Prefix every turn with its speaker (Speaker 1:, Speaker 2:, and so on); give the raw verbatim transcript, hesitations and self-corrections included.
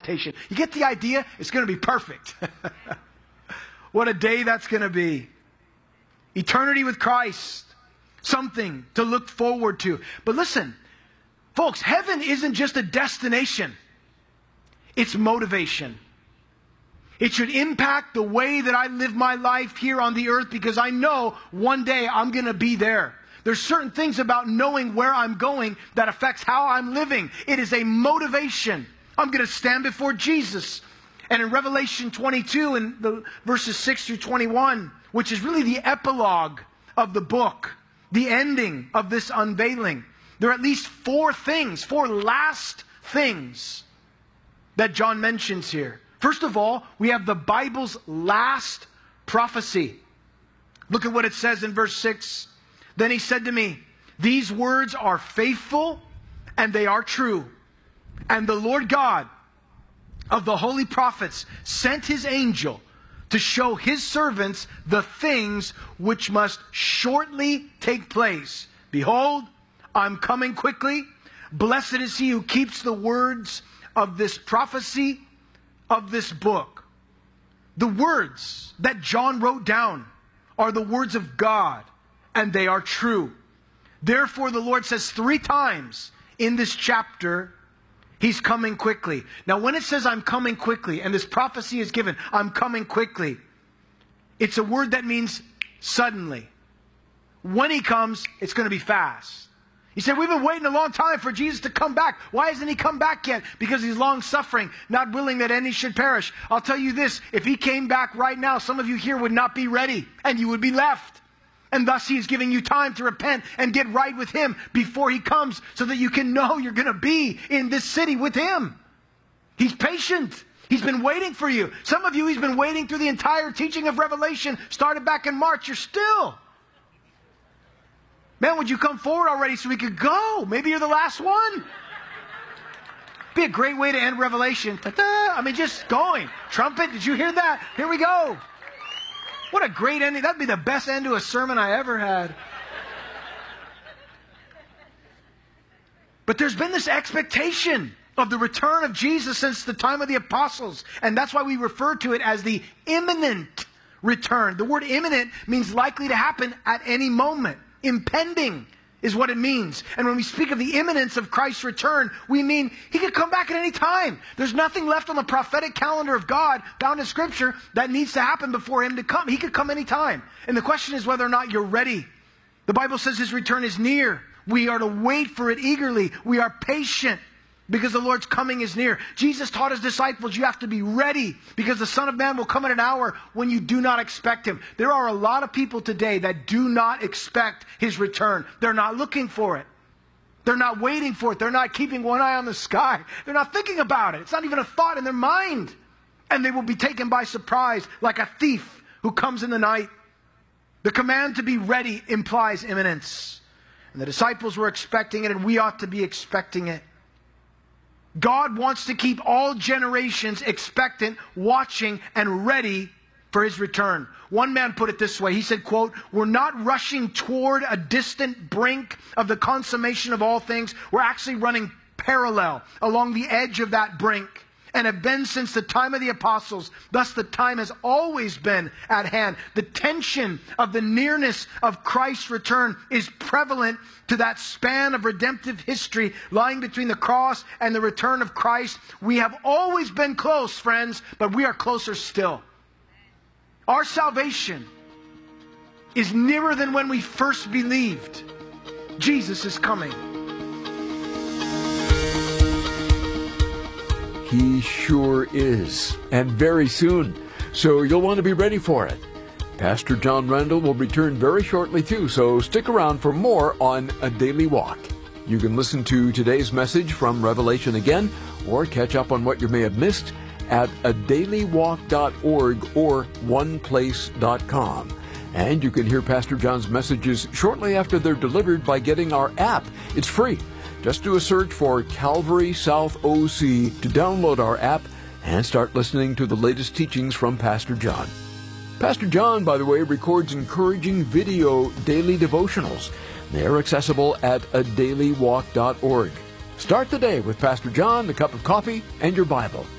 Speaker 1: expectation. You get the idea? It's going to be perfect. What a day that's going to be. Eternity with Christ. Something to look forward to. But listen, folks, heaven isn't just a destination. It's motivation. It should impact the way that I live my life here on the earth, because I know one day I'm going to be there. There's certain things about knowing where I'm going that affects how I'm living. It is a motivation. I'm going to stand before Jesus. And in Revelation twenty-two, in the verses six through twenty-one, which is really the epilogue of the book, the ending of this unveiling, there are at least four things, four last things that John mentions here. First of all, we have the Bible's last prophecy. Look at what it says in verse six. Then he said to me, these words are faithful and they are true. And the Lord God of the holy prophets sent his angel to show his servants the things which must shortly take place. Behold, I'm coming quickly. Blessed is he who keeps the words of this prophecy of this book. The words that John wrote down are the words of God, and they are true. Therefore, the Lord says three times in this chapter, he's coming quickly. Now, when it says I'm coming quickly, and this prophecy is given, I'm coming quickly, it's a word that means suddenly. When he comes, it's going to be fast. He said, we've been waiting a long time for Jesus to come back. Why hasn't he come back yet? Because he's long-suffering, not willing that any should perish. I'll tell you this, if he came back right now, some of you here would not be ready, and you would be left. And thus he is giving you time to repent and get right with him before he comes, so that you can know you're going to be in this city with him. He's patient. He's been waiting for you. Some of you, he's been waiting through the entire teaching of Revelation. Started back in March. You're still. Man, would you come forward already so we could go? Maybe you're the last one. Be a great way to end Revelation. Ta-da! I mean, just going. Trumpet, did you hear that? Here we go. What a great ending. That'd be the best end to a sermon I ever had. But there's been this expectation of the return of Jesus since the time of the apostles. And that's why we refer to it as the imminent return. The word imminent means likely to happen at any moment. Impending is what it means. And when we speak of the imminence of Christ's return, we mean he could come back at any time. There's nothing left on the prophetic calendar of God found in Scripture that needs to happen before him to come. He could come any time. And the question is whether or not you're ready. The Bible says his return is near. We are to wait for it eagerly. We are patient because the Lord's coming is near. Jesus taught his disciples you have to be ready because the Son of Man will come at an hour when you do not expect him. There are a lot of people today that do not expect his return. They're not looking for it. They're not waiting for it. They're not keeping one eye on the sky. They're not thinking about it. It's not even a thought in their mind. And they will be taken by surprise like a thief who comes in the night. The command to be ready implies imminence. And the disciples were expecting it, and we ought to be expecting it. God wants to keep all generations expectant, watching, and ready for his return. One man put it this way. He said, quote, we're not rushing toward a distant brink of the consummation of all things. We're actually running parallel along the edge of that brink and have been since the time of the apostles. Thus the time has always been at hand. The tension of the nearness of Christ's return is prevalent to that span of redemptive history lying between the cross and the return of Christ. We have always been close, friends, but we are closer still. Our salvation is nearer than when we first believed. Jesus is coming.
Speaker 2: He sure is, and very soon. So you'll want to be ready for it. Pastor John Randall will return very shortly too, so stick around for more on A Daily Walk. You can listen to today's message from Revelation again, or catch up on what you may have missed at a daily walk dot org or one place dot com. And you can hear Pastor John's messages shortly after they're delivered by getting our app. It's free. Just do a search for Calvary South O C to download our app and start listening to the latest teachings from Pastor John. Pastor John, by the way, records encouraging video daily devotionals. They're accessible at a daily walk dot org. Start the day with Pastor John, a cup of coffee, and your Bible.